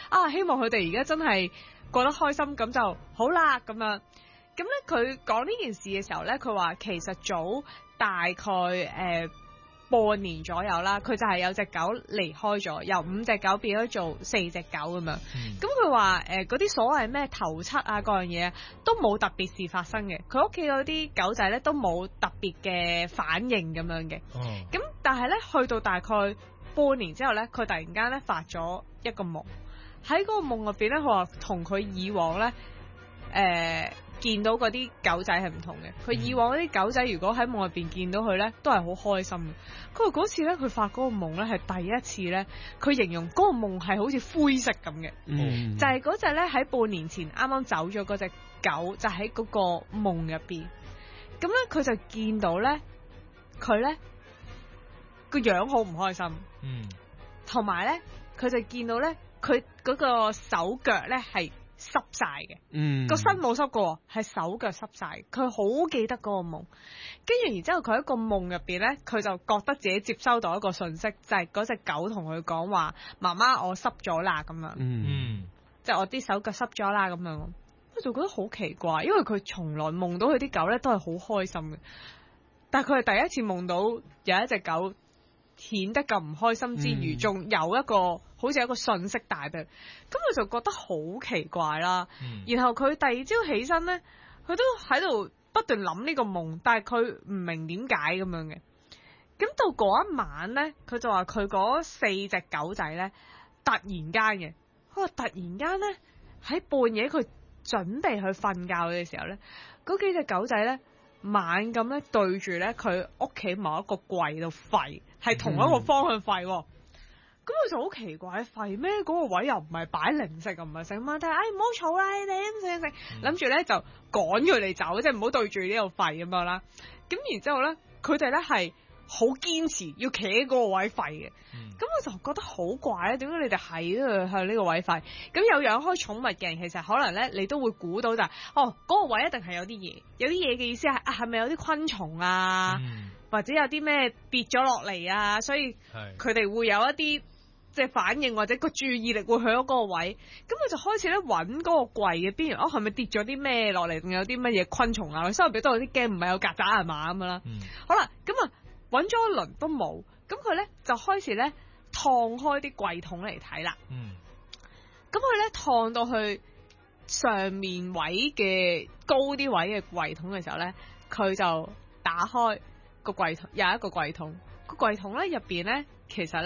希望佢哋而家真係過得開心咁就好啦咁樣。咁咧佢講呢件事嘅時候咧，佢話其實早大概半年左右啦，佢就係有隻狗離開咗，由5隻狗變咗做4隻狗咁樣。咁佢話嗰啲所謂咩頭七啊各樣嘢都冇特別事發生嘅，佢屋企嗰啲狗仔咧都冇特別嘅反應咁樣嘅。咁但係咧去到大概半年之後咧，佢突然間咧發咗一個夢，喺嗰個夢入邊咧，佢話同佢以往咧見到嗰啲狗仔係唔同嘅。佢以往嗰啲狗仔如果喺夢入邊見到佢咧，都係好開心嘅。佢話嗰次咧，佢發嗰個夢咧係第一次咧，佢形容嗰個夢係好似灰色咁嘅。就係嗰隻咧喺半年前啱啱走咗嗰隻狗，就喺嗰個夢入邊。咁咧佢就見到咧，佢咧個樣好唔開心。同埋咧，佢就見到咧，佢嗰個手腳咧係濕晒嘅，個身冇濕過，係手腳濕晒。佢好記得嗰個夢，跟住然之後佢喺個夢入邊咧，佢就覺得自己接收到一個訊息，就係嗰隻狗同佢講話：媽媽，我濕咗啦咁樣，即係我啲手腳濕咗啦咁樣。我就覺得好奇怪，因為佢從來夢到佢啲狗咧都係好開心嘅，但係佢係第一次夢到有一隻狗顯得咁唔開心之餘，仲有一個好似一個訊息帶俾佢，咁佢就覺得好奇怪啦。然後佢第二朝起身咧，佢都喺度不斷諗呢個夢，但係佢唔明點解咁樣嘅。咁到嗰一晚咧，佢就話佢嗰4隻狗仔咧，突然間嘅，佢話突然間咧喺半夜佢準備去瞓覺嘅時候咧，嗰幾隻狗仔咧猛咁咧對住咧佢屋企某一個櫃度吠，係同一個方向吠。咁佢就好奇怪，吠咩？嗰個位又唔係擺零食，又唔係食乜，但係唔好嘈啦，你哋食，諗住咧就趕佢哋走，即係唔好對住呢度吠咁樣啦。咁然之後咧，佢哋咧係好堅持要企喺嗰個位吠嘅。咁我就覺得好怪咧，點解你哋喺度向呢個位吠？咁有養開寵物嘅人，其實可能咧你都會估到就係，嗰個位一定係有啲嘢，有啲嘢嘅意思係咪有啲昆蟲啊，或者有啲咩跌咗落嚟啊，所以佢哋會有一啲即係反應，或者個注意力會去咗嗰個位。咁佢就開始咧揾嗰個櫃嘅邊緣，係咪跌咗啲咩落嚟，仲有啲乜嘢昆蟲啊？收入俾都有啲驚，唔係有曱甴係嘛咁樣啦。好啦，咁啊揾咗一輪都冇，咁佢咧就開始咧燙開啲櫃桶嚟睇啦。咁佢咧燙到去上面位嘅高啲位嘅櫃桶嘅時候咧，佢就打開個櫃桶，有一個櫃桶，個櫃桶咧入邊咧其實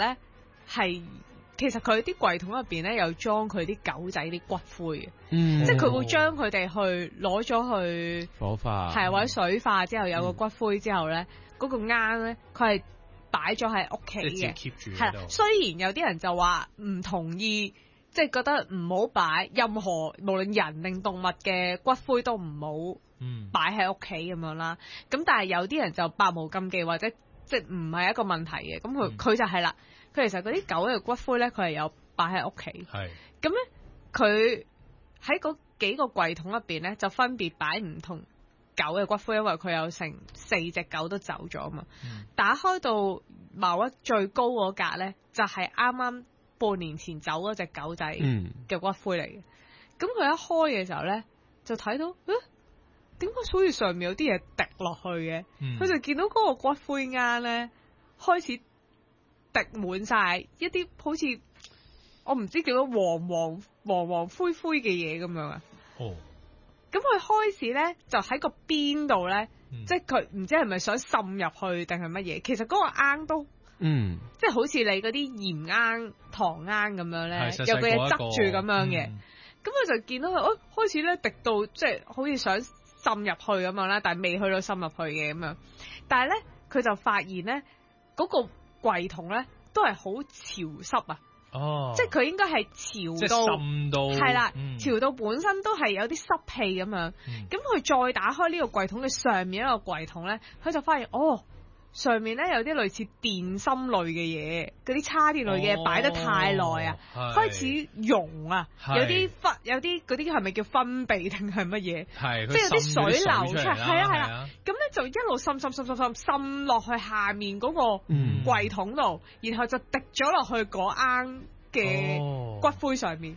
佢啲櫃桶入邊咧有裝佢啲狗仔啲骨灰嘅。即係佢會將佢哋去攞咗去火化， 係或者水化之後有個骨灰之後咧，嗰個罌咧佢係擺咗喺屋企嘅，係啦。雖然有啲人就話唔同意，即係覺得唔好擺任何無論人定動物嘅骨灰都唔好擺喺屋企咁樣啦。咁但係有啲人就百無禁忌，或者即係唔係一個問題嘅。咁佢就係啦。佢其實嗰啲狗嘅骨灰咧，佢係有擺喺屋企。係咁咧，佢喺嗰幾個櫃桶入邊咧，就分別擺唔同狗嘅骨灰，因為佢有成4隻狗都走咗嘛。打開到某一最高嗰格咧，就係啱啱半年前走嗰隻狗仔嘅骨灰嚟嘅。咁佢一開嘅時候咧，就睇到點解好似上面有啲嘢滴落去嘅？佢就見到嗰個骨灰罌咧開始滴滿晒一啲好似我唔知叫咗黃黃灰灰嘅嘢咁樣啊。咁佢開始咧就喺個邊度咧，即係佢唔知係咪想滲入去定係乜嘢？其實嗰個罌都即係好似你嗰啲鹽罌、糖罌咁樣咧，有個嘢執住咁樣嘅。咁佢就見到佢開始咧滴到即係好似想滲入去咁樣啦，但係未去到滲入去嘅咁樣。但係咧佢就發現咧嗰個櫃桶咧都係好潮濕啊！即係佢應該係潮到滲到係啦，潮到本身都係有啲濕氣咁樣。咁佢再打開呢個櫃桶嘅上面一個櫃桶咧，佢就發現上面咧有啲類似電芯類嘅嘢，嗰啲叉電類嘅嘢擺得太耐啊，開始溶啊，有啲嗰啲係咪叫分泌定係乜嘢？即係有啲水流出嚟，係啊。咁咧就一路滲落去下面嗰個櫃桶度，然後就滴咗落去嗰罌嘅骨灰上面。